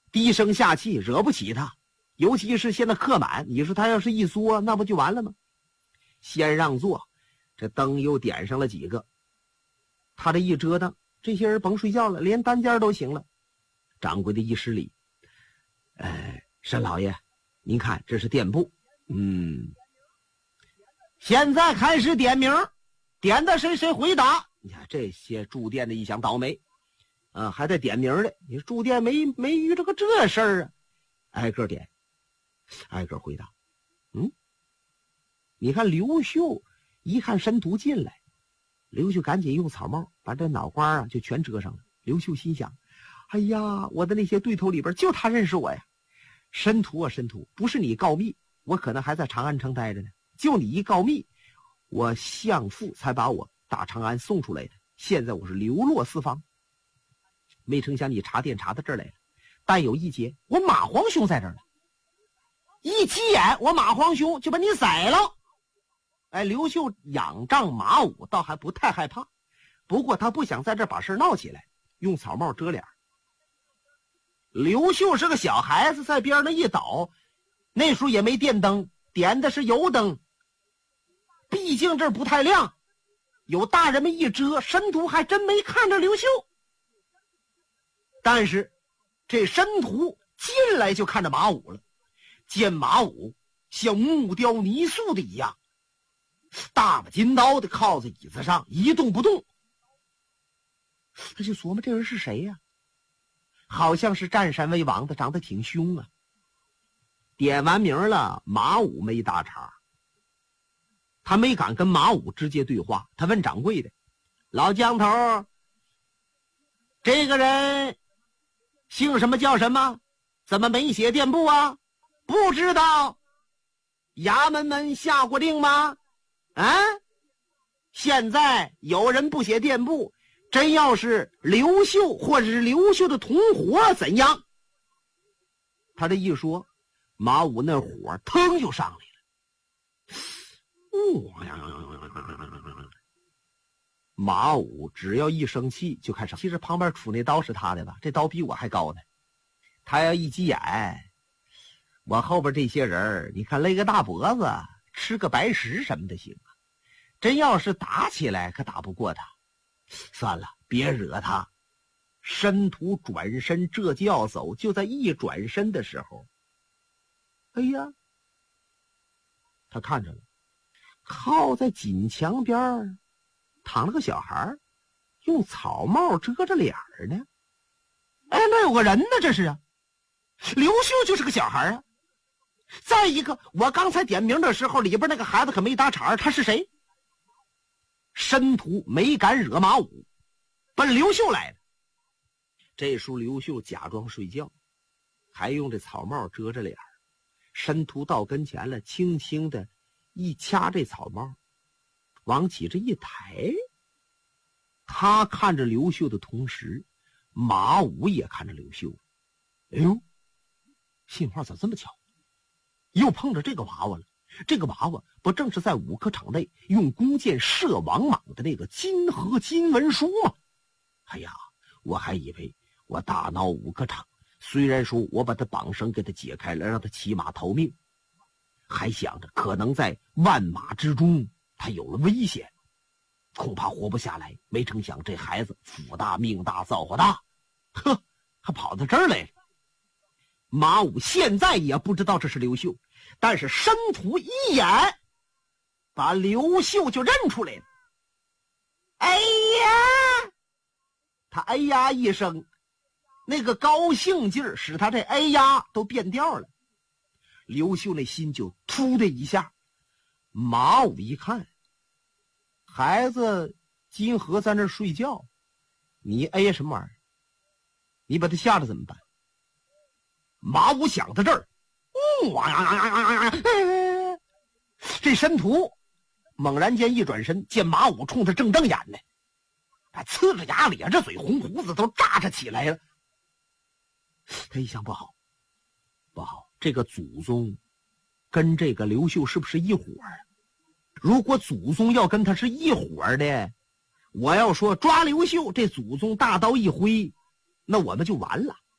低声下气，惹不起他。尤其是现在客满，你说他要是一缩，那不就完了吗？先让座，这灯又点上了几个。他这一折腾，这些人甭睡觉了，连单间都行了。掌柜的一施礼，沈老爷，您看这是店铺，现在开始点名，点的谁回答。你看这些住店的一想倒霉，还得点名的。你住店没遇着个这事儿啊？挨个点，挨个回答。你看刘秀一看申屠进来，刘秀赶紧用草帽把这脑瓜就全遮上了。刘秀心想，哎呀，我的那些对头里边就他认识我呀。申屠啊申屠，不是你告密，我可能还在长安城待着呢，就你一告密，我相父才把我打长安送出来的，现在我是流落四方。没成想你查店查到这儿来了，但有一劫，我马皇兄在这儿了，一起眼我马皇兄就把你宰了。刘秀仰仗马武倒还不太害怕，不过他不想在这把事闹起来，用草帽遮脸。刘秀是个小孩子，在边上一倒，那时候也没电灯，点的是油灯，毕竟这不太亮，有大人们一遮，申屠还真没看着刘秀。但是这申屠进来就看着马武了，见马武像木雕泥塑的一样，大把金刀的靠在椅子上一动不动。他就琢磨这人是谁呀？好像是占山为王的，长得挺凶啊。点完名了，马武没搭茬，他没敢跟马武直接对话。他问掌柜的，老江头，这个人姓什么叫什么？怎么没写店铺啊？不知道衙门们下过令吗？现在有人不写店铺，真要是刘秀或者是刘秀的同伙怎样？他这一说，马武那火腾就上来了。马武只要一生气就开始，其实旁边杵那刀是他的吧，这刀比我还高呢。他要一急眼，我后边这些人你看勒个大脖子，吃个白食什么的行啊。真要是打起来可打不过他，算了，别惹他。申屠转身这就要走，就在一转身的时候，哎呀，他看着了，靠在锦墙边躺了个小孩，用草帽遮着脸呢。那有个人呢，这是啊，刘秀就是个小孩啊。再一个，我刚才点名的时候，里边那个孩子可没搭茬，他是谁？申屠没敢惹马武，奔刘秀来的。这时候刘秀假装睡觉，还用这草帽遮着脸。申屠到跟前了，轻轻的一掐这草帽，往起这一抬。他看着刘秀的同时，马武也看着刘秀。哎呦，信话咋这么巧，又碰着这个娃娃了。这个娃娃不正是在武科场内用弓箭射王莽的那个金河金文书吗？哎呀，我还以为我大闹武科场，虽然说我把他绑绳给他解开了，让他骑马逃命，还想着可能在万马之中他有了危险，恐怕活不下来。没成想这孩子福大命大造化大，还跑到这儿来了。马武现在也不知道这是刘秀，但是申屠一眼把刘秀就认出来了。哎呀，他哎呀一声，那个高兴劲儿使他这哎呀都变调了。刘秀那心就突的一下。马武一看，孩子金河在那儿睡觉，你哎什么玩意儿？你把他吓着怎么办？马武想到这儿，这申屠猛然间一转身，见马武冲他正瞪眼呢，他呲着牙咧着嘴，红胡子都炸着起来了。他一想，不好，这个祖宗跟这个刘秀是不是一伙儿？如果祖宗要跟他是一伙儿的，我要说抓刘秀，这祖宗大刀一挥，那我们就完了。